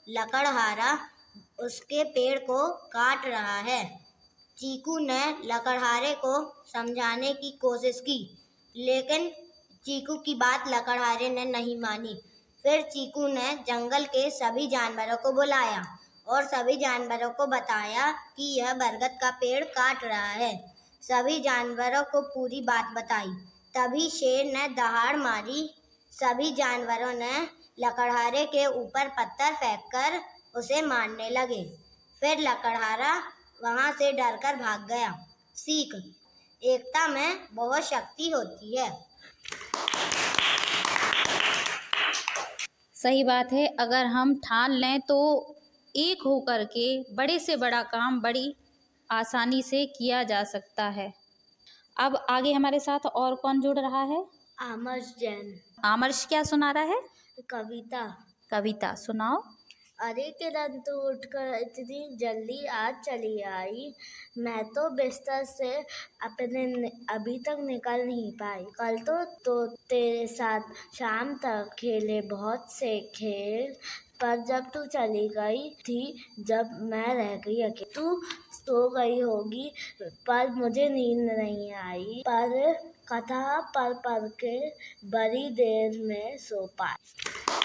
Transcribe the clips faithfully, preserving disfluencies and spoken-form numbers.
लकड़हारा उसके पेड़ को काट रहा है। चीकू ने लकड़हारे को समझाने की कोशिश की, लेकिन चीकू की बात लकड़हारे ने नहीं मानी। फिर चीकू ने जंगल के सभी जानवरों को बुलाया और सभी जानवरों को बताया कि यह बरगद का पेड़ काट रहा है। सभी जानवरों को पूरी बात बताई। तभी शेर ने दहाड़ मारी। सभी जानवरों ने लकड़हारे के ऊपर पत्थर फेंककर उसे मारने लगे। फिर लकड़हारा वहां से डरकर भाग गया। सीख: एकता में बहुत शक्ति होती है। सही बात है। अगर हम ठान लें तो एक होकर के बड़े से बड़ा काम बड़ी आसानी से किया जा सकता है। अब आगे हमारे साथ और कौन जुड़ रहा है? आमर्श जैन। आमर्श क्या सुना रहा है? कविता। कविता सुनाओ। अरे किरण, तू उठकर इतनी जल्दी आज चली आई। मैं तो बिस्तर से अपने अभी तक निकल नहीं पाई। कल तो, तो तेरे साथ शाम तक खेले बहुत से खेल, पर जब तू चली गई थी, जब मैं रह गई अकेली, तू सो गई होगी, पर मुझे नींद नहीं आई। पर कथा पढ़ पढ़ के बड़ी देर में सो पाई।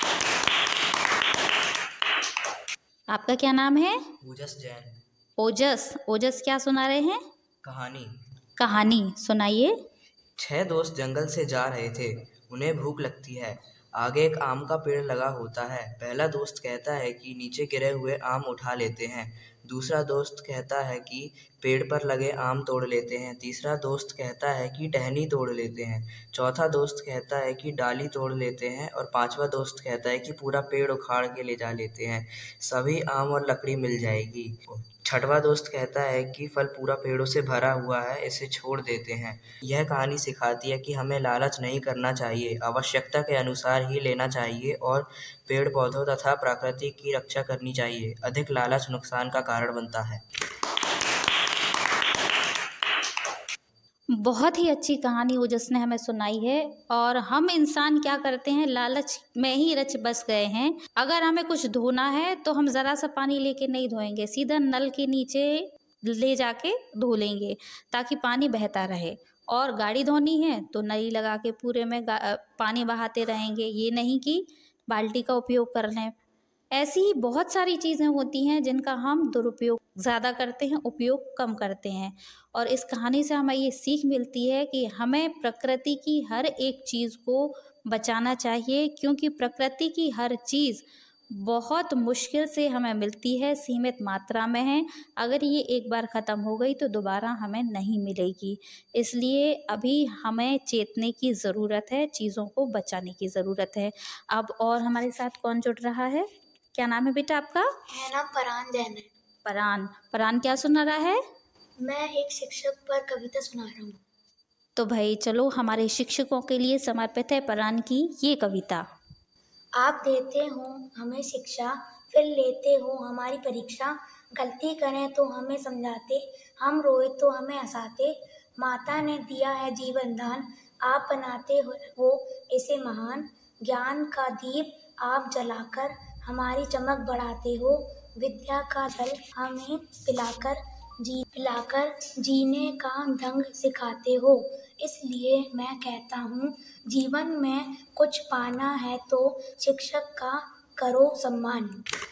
आपका क्या नाम है? ओजस जैन। ओजस ओजस क्या सुना रहे हैं? कहानी। कहानी सुनाइए। छह दोस्त जंगल से जा रहे थे। उन्हें भूख लगती है। आगे एक आम का पेड़ लगा होता है। पहला दोस्त कहता है कि नीचे गिरे हुए आम उठा लेते हैं। दूसरा दोस्त कहता है कि पेड़ पर लगे आम तोड़ लेते हैं। तीसरा दोस्त कहता है कि टहनी तोड़ लेते हैं। चौथा दोस्त कहता है कि डाली तोड़ लेते हैं और पांचवा दोस्त कहता है कि पूरा पेड़ उखाड़ के ले जा लेते हैं, सभी आम और लकड़ी मिल जाएगी। छठवां दोस्त कहता है कि फल पूरा पेड़ों से भरा हुआ है, इसे छोड़ देते हैं। यह कहानी सिखाती है कि हमें लालच नहीं करना चाहिए, आवश्यकता के अनुसार ही लेना चाहिए और पेड़ पौधों तथा प्रकृति की रक्षा करनी चाहिए। अधिक लालच नुकसान का कारण बनता है। बहुत ही अच्छी कहानी ओजस ने हमें सुनाई है। और हम इंसान क्या करते हैं, लालच में ही रच बस गए हैं। अगर हमें कुछ धोना है तो हम जरा सा पानी लेके नहीं धोएंगे, सीधा नल के नीचे ले जाके धो लेंगे ताकि पानी बहता रहे। और गाड़ी धोनी है तो नली लगा के पूरे में पानी बहाते रहेंगे, ये नहीं कि बाल्टी का उपयोग कर लें। ऐसी ही बहुत सारी चीज़ें होती हैं जिनका हम दुरुपयोग ज़्यादा करते हैं, उपयोग कम करते हैं। और इस कहानी से हमें ये सीख मिलती है कि हमें प्रकृति की हर एक चीज़ को बचाना चाहिए, क्योंकि प्रकृति की हर चीज़ बहुत मुश्किल से हमें मिलती है, सीमित मात्रा में है। अगर ये एक बार ख़त्म हो गई तो दोबारा हमें नहीं मिलेगी। इसलिए अभी हमें चेतने की ज़रूरत है, चीज़ों को बचाने की ज़रूरत है। अब और हमारे साथ कौन जुड़ रहा है? क्या नाम है बेटा आपका? मेरा नाम परान जैन है। परान परान क्या सुना रहा है? मैं एक शिक्षक पर कविता सुना रहा हूँ। तो भाई चलो, हमारे शिक्षकों के लिए समर्पित है परान की ये कविता। आप देते हो हमें शिक्षा, फिर लेते हो हमारी परीक्षा। गलती करें तो हमें समझाते, हम रोए तो हमें हंसाते। माता ने दिया है जीवन दान, आप बनाते हो इसे महान। ज्ञान का दीप आप जलाकर हमारी चमक बढ़ाते हो। विद्या का जल हमें पिलाकर जी पिलाकर जीने का ढंग सिखाते हो। इसलिए मैं कहता हूँ, जीवन में कुछ पाना है तो शिक्षक का करो सम्मान।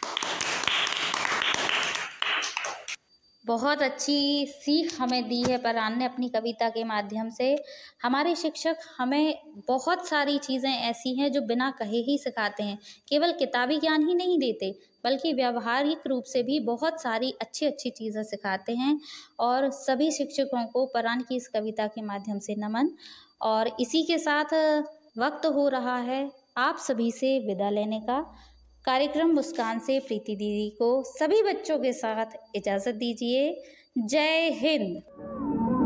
बहुत अच्छी सीख हमें दी है परान ने अपनी कविता के माध्यम से। हमारे शिक्षक हमें बहुत सारी चीज़ें ऐसी हैं जो बिना कहे ही सिखाते हैं। केवल किताबी ज्ञान ही नहीं देते, बल्कि व्यावहारिक रूप से भी बहुत सारी अच्छी अच्छी चीज़ें सिखाते हैं। और सभी शिक्षकों को परान की इस कविता के माध्यम से नमन। और इसी के साथ वक्त हो रहा है आप सभी से विदा लेने का। कार्यक्रम मुस्कान से प्रीति दीदी को सभी बच्चों के साथ इजाज़त दीजिए। जय हिंद।